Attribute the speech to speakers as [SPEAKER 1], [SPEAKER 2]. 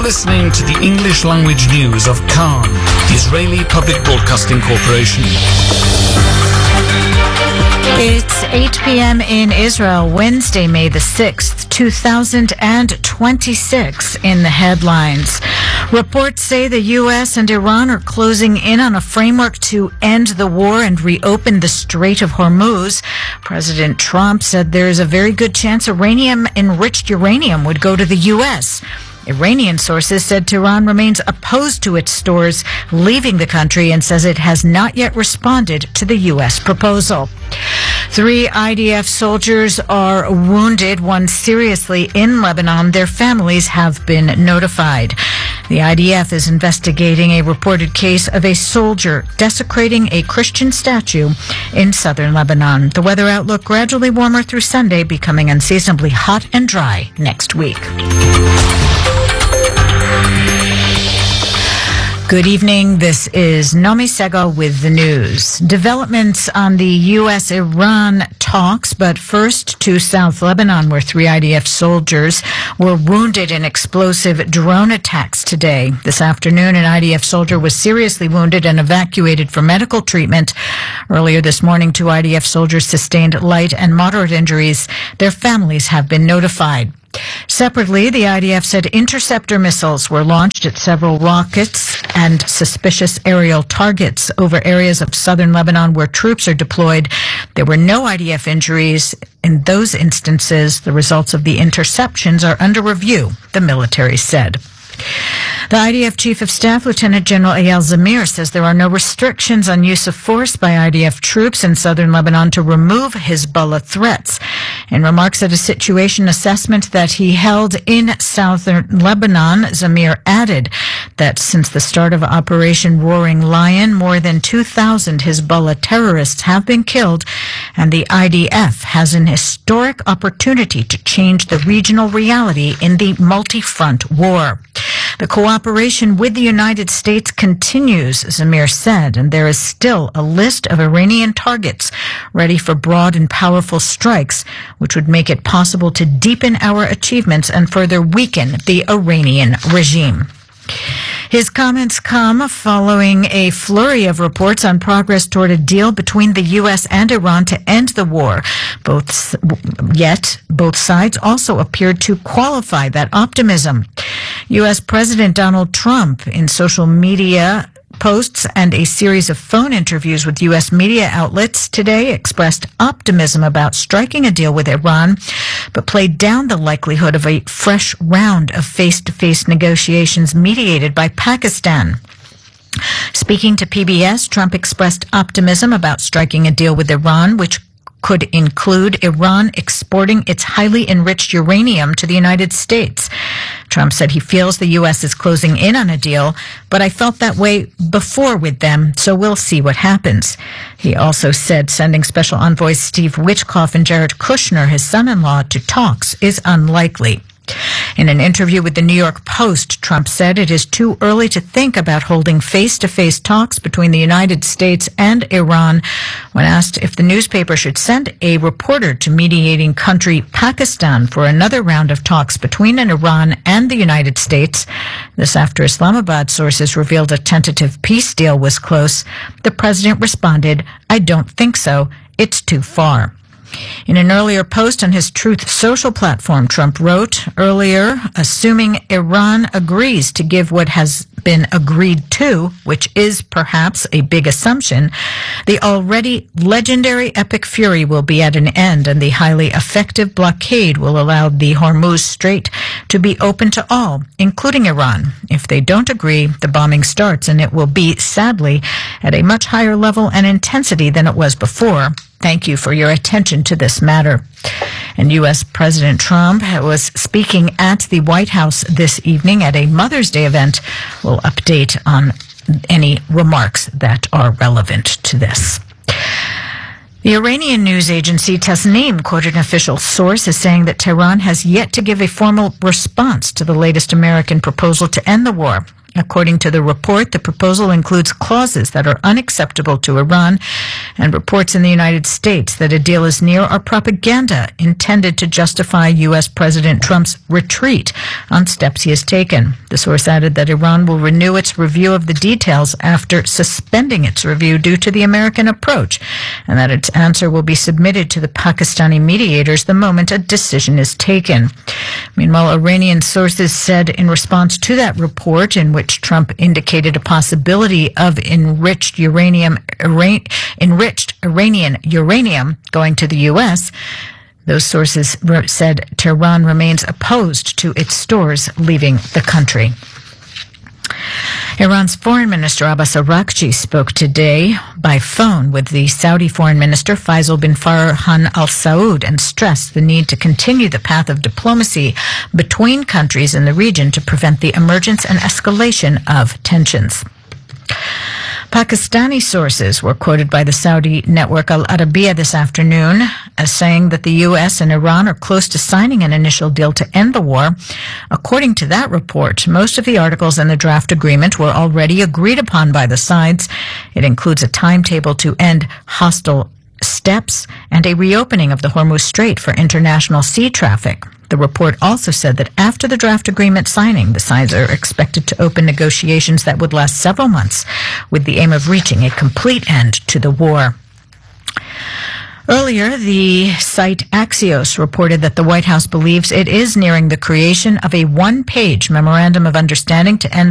[SPEAKER 1] listening to the English language news of Khan, the Israeli Public Broadcasting Corporation.
[SPEAKER 2] It's 8 p.m. in Israel, Wednesday, May the 6th, 2026. In the headlines, reports say the U.S. and Iran are closing in on a framework to end the war and reopen the Strait of Hormuz. President Trump said there is a very good chance enriched uranium would go to the U.S. Iranian sources said Tehran remains opposed to its stores leaving the country and says it has not yet responded to the U.S. proposal. 3 IDF soldiers are wounded, one seriously, in Lebanon. Their families have been notified. The IDF is investigating a reported case of a soldier desecrating a Christian statue in southern Lebanon. The weather outlook: gradually warmer through Sunday, becoming unseasonably hot and dry next week. Good evening. This is Nomi Segal with the news. Developments on the U.S.-Iran talks, but first to South Lebanon, where 3 IDF soldiers were wounded in explosive drone attacks today. This afternoon, an IDF soldier was seriously wounded and evacuated for medical treatment. Earlier this morning, 2 IDF soldiers sustained light and moderate injuries. Their families have been notified. Separately, the IDF said interceptor missiles were launched at several rockets and suspicious aerial targets over areas of southern Lebanon where troops are deployed. There were no IDF injuries in those instances. The results of the interceptions are under review, the military said. The IDF Chief of Staff, Lieutenant General Eyal Zamir, says there are no restrictions on use of force by IDF troops in southern Lebanon to remove Hezbollah threats. In remarks at a situation assessment that he held in southern Lebanon, Zamir added that since the start of Operation Roaring Lion, more than 2,000 Hezbollah terrorists have been killed, and the IDF has an historic opportunity to change the regional reality in the multi-front war. The cooperation with the United States continues, Zamir said, and there is still a list of Iranian targets ready for broad and powerful strikes, which would make it possible to deepen our achievements and further weaken the Iranian regime. His comments come following a flurry of reports on progress toward a deal between the U.S. and Iran to end the war. Both sides also appeared to qualify that optimism. U.S. President Donald Trump, in social media posts and a series of phone interviews with U.S. media outlets today, expressed optimism about striking a deal with Iran, but played down the likelihood of a fresh round of face-to-face negotiations mediated by Pakistan. Speaking to PBS, Trump expressed optimism about striking a deal with Iran, which could include Iran exporting its highly enriched uranium to the United States. Trump said he feels the U.S. is closing in on a deal, but I felt that way before with them, so we'll see what happens. He also said sending Special Envoys Steve Witkoff and Jared Kushner, his son-in-law, to talks is unlikely. In an interview with the New York Post, Trump said it is too early to think about holding face-to-face talks between the United States and Iran. When asked if the newspaper should send a reporter to mediating country Pakistan for another round of talks between Iran and the United States, this after Islamabad sources revealed a tentative peace deal was close, the president responded, "I don't think so. It's too far." In an earlier post on his Truth Social platform, Trump wrote earlier, assuming Iran agrees to give what has been agreed to, which is perhaps a big assumption, the already legendary Epic Fury will be at an end and the highly effective blockade will allow the Hormuz Strait to be open to all, including Iran. If they don't agree, the bombing starts and it will be, sadly, at a much higher level and intensity than it was before. Thank you for your attention to this matter. And U.S. President Trump was speaking at the White House this evening at a Mother's Day event. We'll update on any remarks that are relevant to this. The Iranian news agency Tasnim quoted an official source as saying that Tehran has yet to give a formal response to the latest American proposal to end the war. According to the report, the proposal includes clauses that are unacceptable to Iran, and reports in the United States that a deal is near are propaganda intended to justify U.S. President Trump's retreat on steps he has taken. The source added that Iran will renew its review of the details after suspending its review due to the American approach, and that its answer will be submitted to the Pakistani mediators the moment a decision is taken. Meanwhile, Iranian sources said in response to that report, in which Trump indicated a possibility of enriched Iranian uranium going to the U.S., those sources said Tehran remains opposed to its stores leaving the country. Iran's Foreign Minister Abbas Araghchi spoke today by phone with the Saudi Foreign Minister Faisal bin Farhan Al Saud and stressed the need to continue the path of diplomacy between countries in the region to prevent the emergence and escalation of tensions. Pakistani sources were quoted by the Saudi network Al Arabiya this afternoon as saying that the U.S. and Iran are close to signing an initial deal to end the war. According to that report, most of the articles in the draft agreement were already agreed upon by the sides. It includes a timetable to end hostile steps and a reopening of the Hormuz Strait for international sea traffic. The report also said that after the draft agreement signing, the sides are expected to open negotiations that would last several months with the aim of reaching a complete end to the war. Earlier, the site Axios reported that the White House believes it is nearing the creation of a one-page memorandum of understanding to end